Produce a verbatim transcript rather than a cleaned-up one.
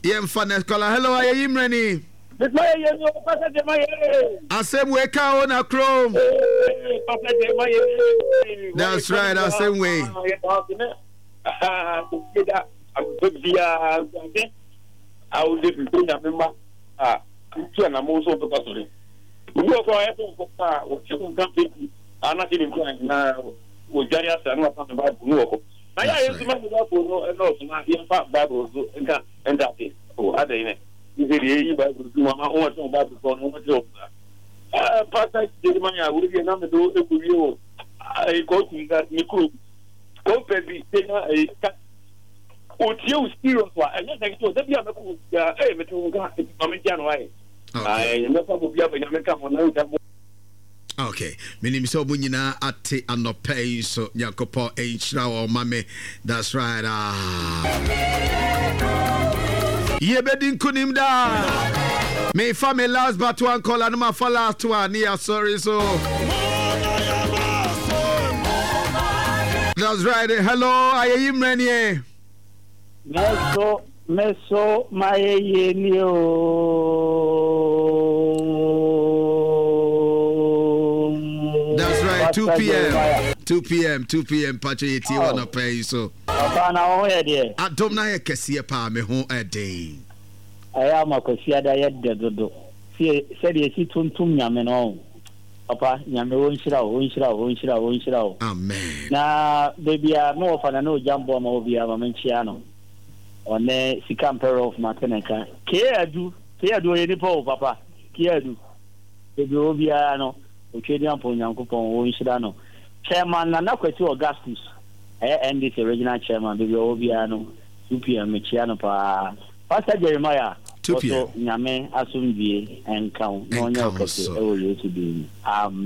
Yem Fanes Kola. Hello, are you ready? I said we can on a chrome. That's right, the same way. I will live in Kenya. Ah, two and I'm also the person. We go for a phone or chicken company. I'm not in Kenya now. With Jarius and not talking about Nuoko. I am the man who knows not in fact Bible and that is. Oh, other in it. You say the Bible do my own Bible for no job. Uh, Pastor Jeremiah, will be another do the Kurio. I go to that Niku. Go baby, a cat. Oh, you serious one. I just think to be a eh, but you got it from January. I never will be able to make up on. Okay, meaning so Munina ate and no pay so Yakopo H or Mame. That's right. Ah, ye bedin kunim da. Me family last but one call and my for last one. Yeah, sorry, so that's right. Hello, I am Renier. Meso, meso, my yenio. That's right, two p.m. two p.m. two p.m. Pache T one pay so. Abana ho ye de. Adom na ye kese pa me ho e dey. Aya makosia da ye de dodo. Se se de si tuntum nyame no. Papa nyame wo nshira wo nshira wo nshira wo nshira. Amen. Na baby a no fa na no jambo ma obi a ma menchia no. One sika mpero of mateneka. Ke adu, ke adu ye ni po papa. Ke adu. Baby obi a no. Ochedi ampo nyankopon wo nshira no. Chairman na nakwati Augustus. Eh and this original chairman baby obi a no. two p.m. mechia no pa. Pastor Jeremiah. two p.m. Nyame asumdie enkaw no nya okese e wo yesu bi. Amen.